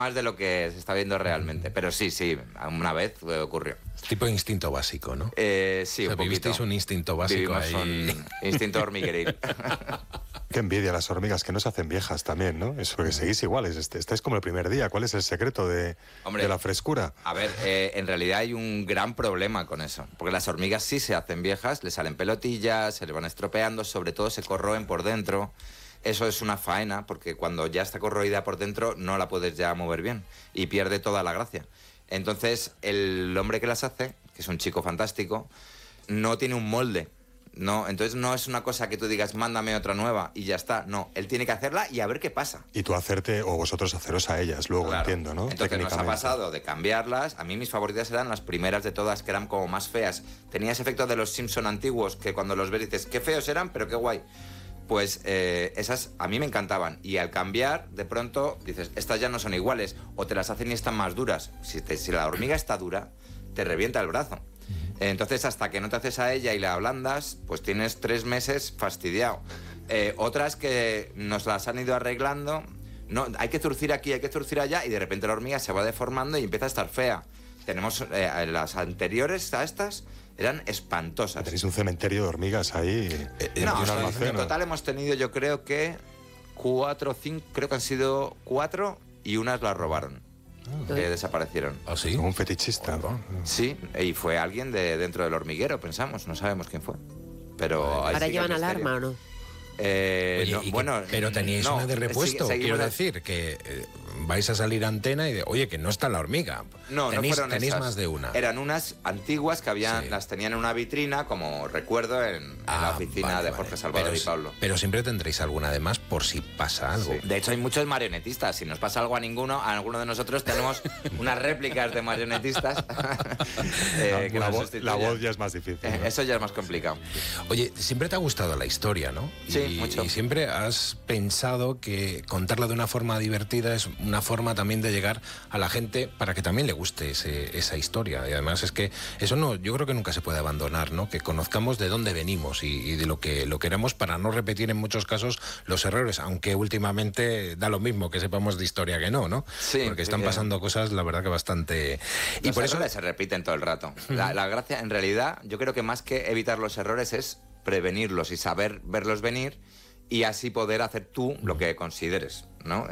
más de lo que se está viendo realmente. Pero sí, una vez ocurrió. Tipo instinto básico, ¿no? Sí, un poquito. Vivisteis un instinto básico ahí. Un instinto hormigueril. Qué envidia las hormigas, que no se hacen viejas también, ¿no? Es porque seguís iguales, estáis como el primer día. ¿Cuál es el secreto de la frescura? A ver, en realidad hay un gran problema con eso, porque las hormigas sí se hacen viejas, les salen pelotillas, se les van estropeando, sobre todo se corroen por dentro. Eso es una faena, porque cuando ya está corroída por dentro no la puedes ya mover bien y pierde toda la gracia. Entonces, el hombre que las hace, que es un chico fantástico, no tiene un molde. No, entonces no es una cosa que tú digas, mándame otra nueva y ya está. No, él tiene que hacerla y a ver qué pasa. Y tú hacerte, o vosotros haceros a ellas, luego, claro, entiendo, ¿no? Entonces nos ha pasado de cambiarlas. A mí mis favoritas eran las primeras de todas, que eran como más feas. Tenía ese efecto de los Simpson antiguos, que cuando los ves dices, qué feos eran, pero qué guay. Pues esas a mí me encantaban. Y al cambiar, de pronto dices, estas ya no son iguales. O te las hacen y están más duras. Si la hormiga está dura, te revienta el brazo. Entonces, hasta que no te haces a ella y la ablandas, pues tienes 3 meses fastidiado. Otras que nos las han ido arreglando, no, hay que zurcir aquí, hay que zurcir allá, y de repente la hormiga se va deformando y empieza a estar fea. Tenemos las anteriores a estas, eran espantosas. Tenéis un cementerio de hormigas ahí. En total hemos tenido, yo creo que 4 o 5, creo que han sido 4, y unas las robaron. Desaparecieron. ¿Ah, sí? Como un fetichista. Sí, y fue alguien de dentro del hormiguero, pensamos, no sabemos quién fue. Pero ¿ahora llevan alarma o no? Oye, bueno, pero teníais una de repuesto, quiero decir, que vais a salir a antena y de, oye, que no está la hormiga. No fueron tenéis esas. Más de una. Eran unas antiguas que las tenían en una vitrina, como recuerdo, en la oficina de Jorge Salvador y Pablo. Pero siempre tendréis alguna de más por si pasa algo. Sí. De hecho, hay muchos marionetistas. Si nos pasa algo a alguno de nosotros tenemos unas réplicas de marionetistas. La voz ya es más difícil, ¿no? Eso ya es más complicado. Oye, siempre te ha gustado la historia, ¿no? Sí, mucho. Y siempre has pensado que contarla de una forma divertida es una forma también de llegar a la gente para que también le guste esa historia. Y además es que eso yo creo que nunca se puede abandonar, ¿no? Que conozcamos de dónde venimos y de lo que éramos, para no repetir en muchos casos los errores, aunque últimamente da lo mismo que sepamos de historia que no. Sí, porque están pasando cosas, la verdad, que bastante... Y por eso se repiten todo el rato. La gracia, en realidad, yo creo que más que evitar los errores es prevenirlos y saber verlos venir, y así poder hacer tú lo que consideres, ¿no?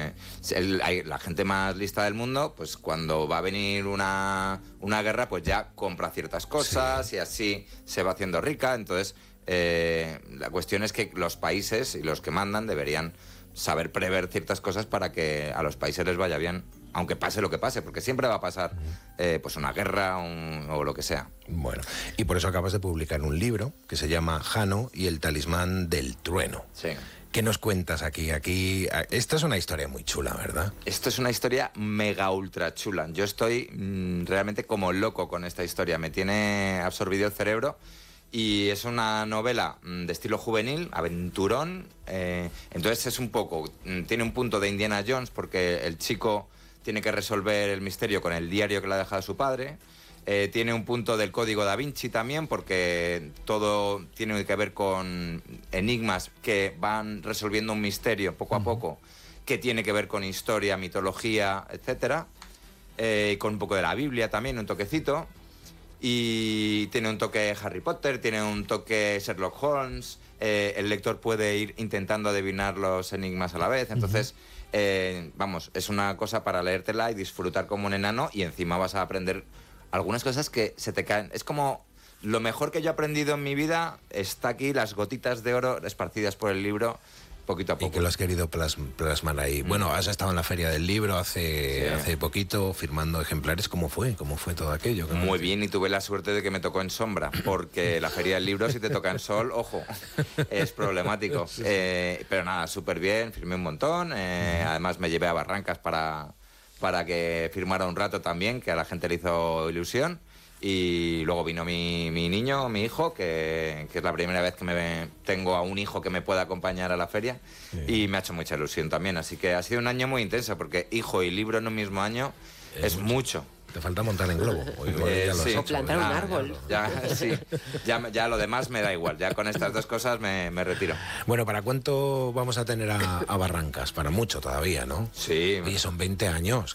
La gente más lista del mundo, pues cuando va a venir una guerra, pues ya compra ciertas cosas, y así se va haciendo rica. Entonces, la cuestión es que los países y los que mandan deberían saber prever ciertas cosas para que a los países les vaya bien, aunque pase lo que pase, porque siempre va a pasar pues una guerra o lo que sea. Bueno, y por eso acabas de publicar un libro que se llama Jano y el talismán del trueno. Sí. ¿Qué nos cuentas aquí? Esta es una historia muy chula, ¿verdad? Esto es una historia mega ultra chula. Yo estoy realmente como loco con esta historia. Me tiene absorbido el cerebro. Y es una novela de estilo juvenil, aventurón. Entonces es un poco... Tiene un punto de Indiana Jones, porque el chico tiene que resolver el misterio con el diario que le ha dejado su padre. Tiene un punto del Código Da Vinci también, porque todo tiene que ver con enigmas que van resolviendo un misterio poco a poco, que tiene que ver con historia, mitología, etcétera. Con un poco de la Biblia también, un toquecito. Y tiene un toque Harry Potter, tiene un toque Sherlock Holmes. El lector puede ir intentando adivinar los enigmas a la vez. Entonces, vamos, es una cosa para leértela y disfrutar como un enano, y encima vas a aprender algunas cosas que se te caen. Es como lo mejor que yo he aprendido en mi vida está aquí, las gotitas de oro esparcidas por el libro, poquito a poco. Y que lo has querido plasmar ahí. Bueno, has estado en la Feria del Libro hace poquito firmando ejemplares. ¿Cómo fue todo aquello? Muy bien, y tuve la suerte de que me tocó en sombra, porque la Feria del Libro, si te toca en sol, ojo, es problemático. Pero nada, súper bien, firmé un montón. Además me llevé a Barrancas para que firmara un rato también, que a la gente le hizo ilusión. Y luego vino mi niño, mi hijo, que es la primera vez que tengo a un hijo que me pueda acompañar a la feria, y me ha hecho mucha ilusión también. Así que ha sido un año muy intenso, porque hijo y libro en un mismo año es mucho. Te falta montar en globo. Sí, o plantar un árbol. Ya lo demás me da igual. Ya con estas dos cosas me retiro. Bueno, ¿para cuánto vamos a tener a Barrancas? Para mucho todavía, ¿no? Sí. Oye, son 20 años.